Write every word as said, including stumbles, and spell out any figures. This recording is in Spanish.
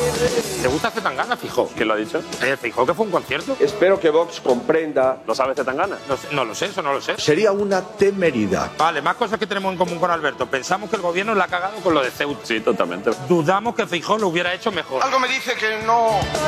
¿Te gusta Zetangana, Feijóo? ¿Quién lo ha dicho? ¿El Feijóo que fue un concierto? Espero que Vox comprenda. ¿Lo sabe Zetangana? No, sé- no lo sé, eso no lo sé. Sería una temeridad. Vale, más cosas que tenemos en común con Alberto. Pensamos que el gobierno la ha cagado con lo de Ceuta. Sí, totalmente. Dudamos que Feijóo lo hubiera hecho mejor. Algo me dice que no.